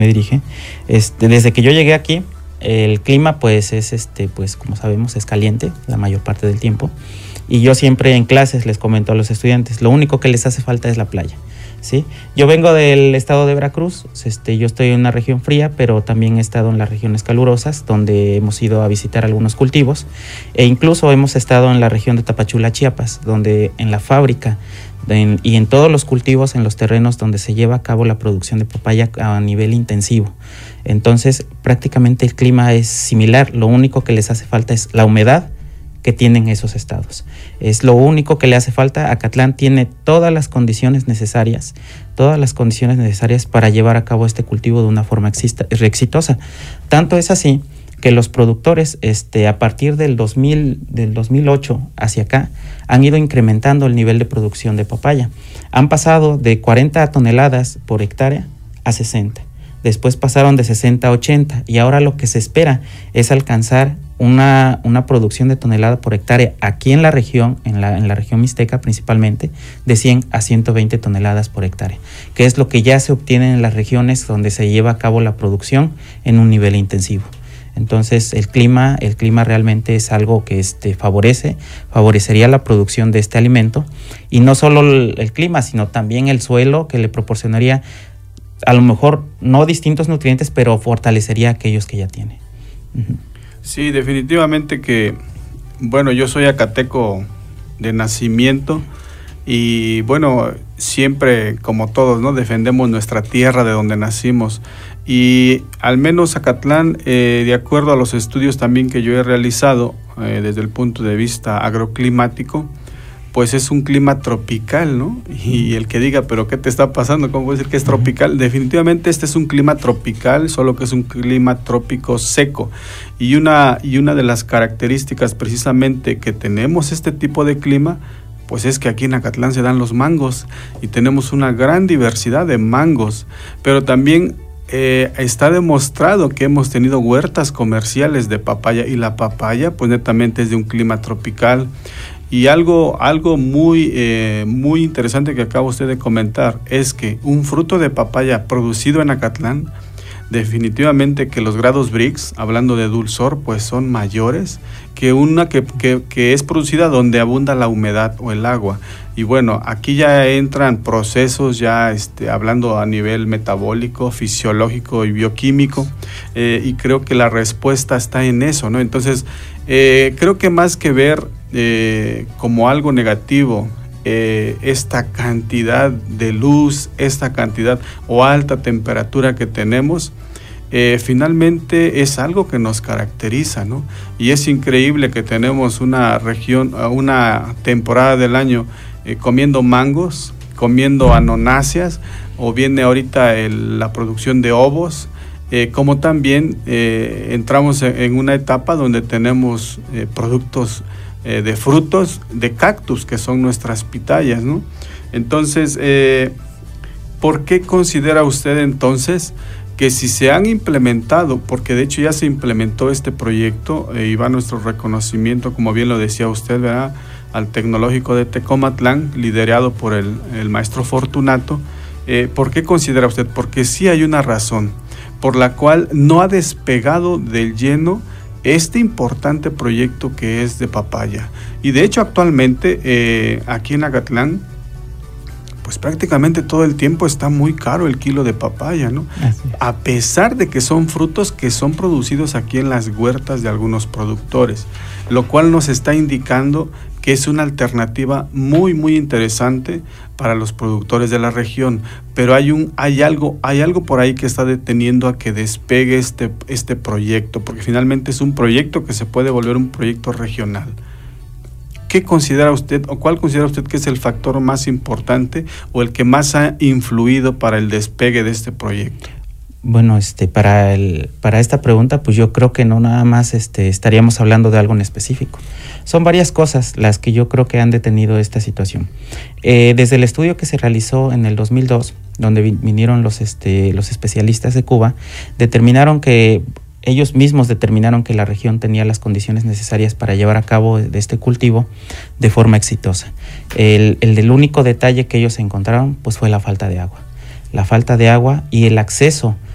me dirige. Desde que yo llegué aquí, el clima pues es pues como sabemos es caliente la mayor parte del tiempo, y yo siempre en clases les comento a los estudiantes, lo único que les hace falta es la playa, ¿sí? Yo vengo del estado de Veracruz, yo estoy en una región fría, pero también he estado en las regiones calurosas, donde hemos ido a visitar algunos cultivos, e incluso hemos estado en la región de Tapachula, Chiapas, donde en la fábrica y en todos los cultivos, en los terrenos donde se lleva a cabo la producción de papaya a nivel intensivo. Entonces, prácticamente el clima es similar, lo único que les hace falta es la humedad que tienen esos estados. Es lo único que le hace falta. Acatlán tiene todas las condiciones necesarias para llevar a cabo este cultivo de una forma exitosa. Tanto es así que los productores a partir del 2008 hacia acá han ido incrementando el nivel de producción de papaya. Han pasado de 40 toneladas por hectárea a 60. Después pasaron de 60 a 80 y ahora lo que se espera es alcanzar una producción de tonelada por hectárea aquí en la región, en la región mixteca principalmente, de 100 a 120 toneladas por hectárea, que es lo que ya se obtiene en las regiones donde se lleva a cabo la producción en un nivel intensivo. Entonces el clima realmente es algo que favorecería la producción de este alimento, y no solo el clima, sino también el suelo, que le proporcionaría a lo mejor no distintos nutrientes, pero fortalecería aquellos que ya tiene. Uh-huh. Sí, definitivamente que, bueno, yo soy acateco de nacimiento y bueno, siempre como todos, ¿no? Defendemos nuestra tierra de donde nacimos, y al menos Acatlán, de acuerdo a los estudios también que yo he realizado desde el punto de vista agroclimático, pues es un clima tropical, ¿no? Y el que diga, pero ¿qué te está pasando? ¿Cómo puede decir que es tropical? Definitivamente este es un clima tropical, solo que es un clima trópico seco. Y una de las características precisamente que tenemos este tipo de clima, pues es que aquí en Acatlán se dan los mangos y tenemos una gran diversidad de mangos, pero también está demostrado que hemos tenido huertas comerciales de papaya, y la papaya pues netamente es de un clima tropical. Y algo muy interesante que acaba usted de comentar es que un fruto de papaya producido en Acatlán, definitivamente que los grados Brix, hablando de dulzor, pues son mayores que una que es producida donde abunda la humedad o el agua. Y bueno, aquí ya entran procesos ya hablando a nivel metabólico, fisiológico y bioquímico, y creo que la respuesta está en eso, ¿no? Entonces, creo que más que ver como algo negativo esta cantidad de luz, esta cantidad o alta temperatura que tenemos, finalmente es algo que nos caracteriza, ¿no? Y es increíble que tenemos una región, una temporada del año comiendo mangos, comiendo anonáceas, o viene ahorita la producción de ovos, como también entramos en una etapa donde tenemos productos de frutos, de cactus, que son nuestras pitayas, ¿no? Entonces, ¿por qué considera usted entonces que si se han implementado, porque de hecho ya se implementó este proyecto, y va nuestro reconocimiento, como bien lo decía usted, ¿verdad?, al Tecnológico de Tecomatlán, liderado por el maestro Fortunato, ¿por qué considera usted? Porque sí hay una razón por la cual no ha despegado del lleno este importante proyecto que es de papaya. Y de hecho actualmente aquí en Acatlán, pues prácticamente todo el tiempo está muy caro el kilo de papaya, ¿no? A pesar de que son frutos que son producidos aquí en las huertas de algunos productores, lo cual nos está indicando que es una alternativa muy muy interesante para los productores de la región, pero hay algo por ahí que está deteniendo a que despegue este proyecto, porque finalmente es un proyecto que se puede volver un proyecto regional. ¿Qué considera usted, o cuál considera usted que es el factor más importante o el que más ha influido para el despegue de este proyecto? Bueno, para esta pregunta, pues yo creo que no nada más estaríamos hablando de algo en específico. Son varias cosas las que yo creo que han detenido esta situación. Desde el estudio que se realizó en el 2002, donde vinieron los especialistas de Cuba, ellos mismos determinaron que la región tenía las condiciones necesarias para llevar a cabo de este cultivo de forma exitosa. El único detalle que ellos encontraron pues fue la falta de agua. La falta de agua y el acceso